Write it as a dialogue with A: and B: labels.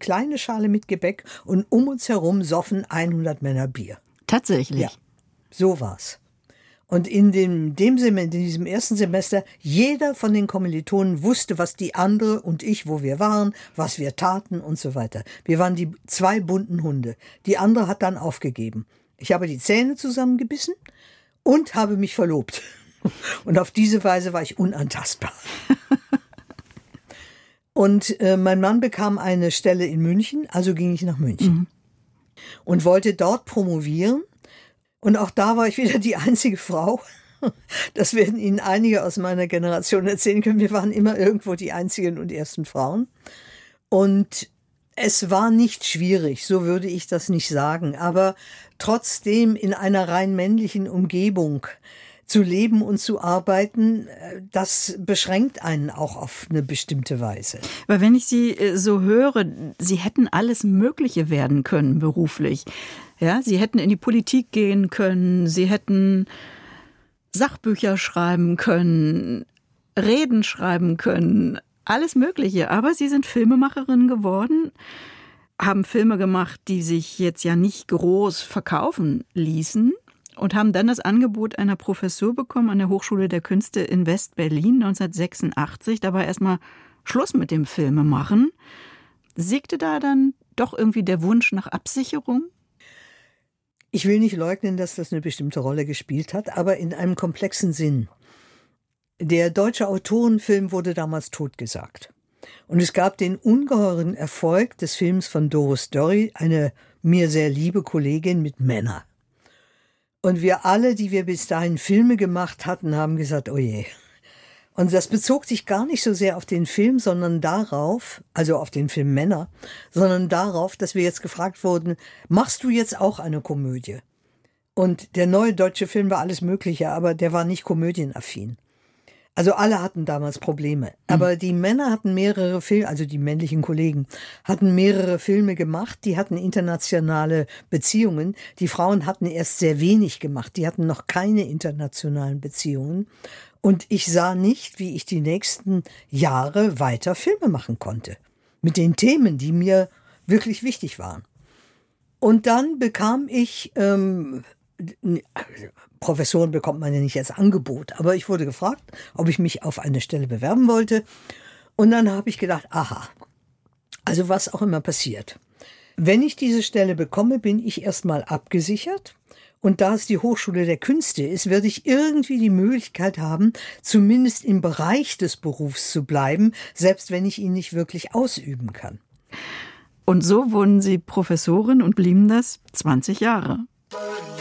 A: kleine Schale mit Gebäck und um uns herum soffen 100 Männer Bier.
B: Tatsächlich?
A: Ja, so war's. Und in diesem ersten Semester, jeder von den Kommilitonen wusste, was die andere und ich, wo wir waren, was wir taten und so weiter. Wir waren die 2 bunten Hunde. Die andere hat dann aufgegeben. Ich habe die Zähne zusammengebissen und habe mich verlobt. Und auf diese Weise war ich unantastbar. Und mein Mann bekam eine Stelle in München, also ging ich nach München und wollte dort promovieren. Und auch da war ich wieder die einzige Frau. Das werden Ihnen einige aus meiner Generation erzählen können. Wir waren immer irgendwo die einzigen und ersten Frauen. Und es war nicht schwierig, so würde ich das nicht sagen. Aber trotzdem in einer rein männlichen Umgebung zu leben und zu arbeiten, das beschränkt einen auch auf eine bestimmte Weise.
B: Weil wenn ich Sie so höre, Sie hätten alles Mögliche werden können beruflich. Ja, Sie hätten in die Politik gehen können, Sie hätten Sachbücher schreiben können, Reden schreiben können, alles Mögliche. Aber Sie sind Filmemacherin geworden, haben Filme gemacht, die sich jetzt ja nicht groß verkaufen ließen und haben dann das Angebot einer Professur bekommen an der Hochschule der Künste in West-Berlin 1986. Da war erstmal Schluss mit dem Filmemachen. Siegte da dann doch irgendwie der Wunsch nach Absicherung?
A: Ich will nicht leugnen, dass das eine bestimmte Rolle gespielt hat, aber in einem komplexen Sinn. Der deutsche Autorenfilm wurde damals totgesagt. Und es gab den ungeheuren Erfolg des Films von Doris Dörri, eine mir sehr liebe Kollegin, mit Männer. Und wir alle, die wir bis dahin Filme gemacht hatten, haben gesagt, oh je. Und das bezog sich gar nicht so sehr auf den Film, sondern darauf, also auf den Film Männer, sondern darauf, dass wir jetzt gefragt wurden, machst du jetzt auch eine Komödie? Und der neue deutsche Film war alles Mögliche, aber der war nicht komödienaffin. Also alle hatten damals Probleme. Aber die Männer hatten mehrere Filme, also die männlichen Kollegen, hatten mehrere Filme gemacht, die hatten internationale Beziehungen. Die Frauen hatten erst sehr wenig gemacht, die hatten noch keine internationalen Beziehungen. Und ich sah nicht, wie ich die nächsten Jahre weiter Filme machen konnte. Mit den Themen, die mir wirklich wichtig waren. Und dann bekam ich, Professoren bekommt man ja nicht als Angebot, aber ich wurde gefragt, ob ich mich auf eine Stelle bewerben wollte. Und dann habe ich gedacht, aha, also was auch immer passiert. Wenn ich diese Stelle bekomme, bin ich erstmal abgesichert. Und da es die Hochschule der Künste ist, werde ich irgendwie die Möglichkeit haben, zumindest im Bereich des Berufs zu bleiben, selbst wenn ich ihn nicht wirklich ausüben kann.
B: Und so wurden Sie Professorin und blieben das 20 Jahre.